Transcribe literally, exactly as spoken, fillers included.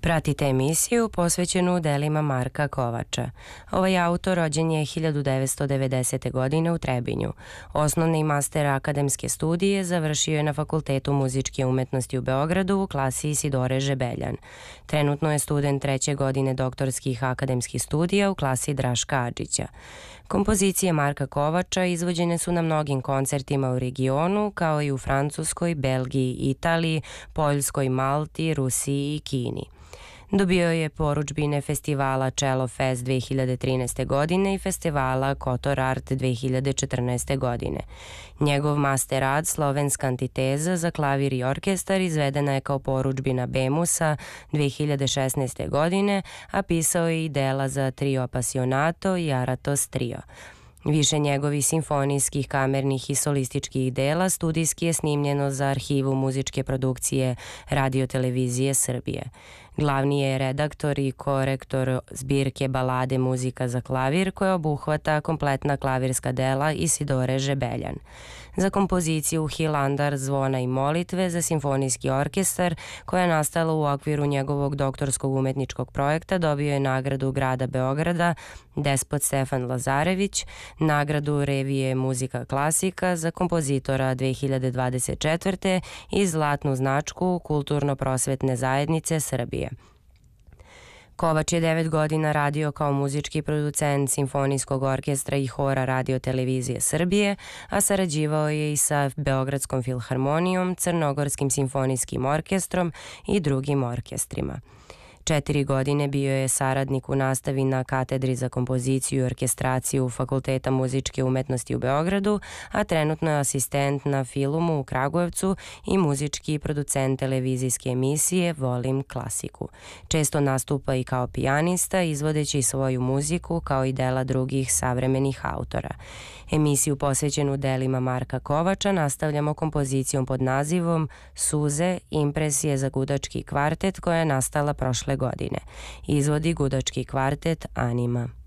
Pratite emisiju posvećenu delima Marka Kovača. Ovaj autor rođen je hiljadu devetsto devedesete. godine u Trebinju. Osnovne i master akademske studije završio je na Fakultetu muzičke umetnosti u Beogradu u klasi Isidore Žebeljan. Trenutno je student treće godine doktorskih akademskih studija u klasi Draška Adžića. Kompozicije Marka Kovača izvođene su na mnogim koncertima u regionu, kao i u Francuskoj, Belgiji, Italiji, Poljskoj, Malti, Rusiji i Kini. Dobio je poručbine festivala Cello Fest dve hiljade trinaeste. godine i festivala Kotor Art dve hiljade četrnaeste. godine. Njegov master rad Slovenska antiteza za klavir i orkestar izvedena je kao poručbina Bemusa dve hiljade šesnaeste. godine, a pisao je i dela za trio Apasionato i Aratos trio. Više njegovih simfonijskih, kamernih i solističkih dela studijski je snimljeno za arhivu muzičke produkcije Radio-televizije Srbije. Glavni je redaktor i korektor zbirke Balade muzika za klavir koja obuhvata kompletna klavirska dela Isidore Žebeljan. Za kompoziciju Hilandar zvona i molitve za simfonijski orkestar koja je nastala u okviru njegovog doktorskog umetničkog projekta dobio je nagradu grada Beograda Despot Stefan Lazarević, nagradu revije Muzika klasika za kompozitora dve hiljade dvadeset četvrte i zlatnu značku Kulturno-prosvetne zajednice Srbije. Kovač je devet godina radio kao muzički producent simfonijskog orkestra i hora Radio-televizije Srbije, a sarađivao je i sa Beogradskom filharmonijom, Crnogorskim simfonijskim orkestrom i drugim orkestrima. Četiri godine bio je saradnik u nastavi na katedri za kompoziciju i orkestraciju Fakulteta muzičke umetnosti u Beogradu, a trenutno je asistent na Filumu u Kragujevcu i muzički producent televizijske emisije Volim klasiku. Često nastupa i kao pijanista, izvodeći svoju muziku kao i dela drugih savremenih autora. Emisiju posvećenu delima Marka Kovača nastavljamo kompozicijom pod nazivom Suze, impresije za gudački kvartet koja je nastala prošle godine. Izvodi gudački kvartet Anima.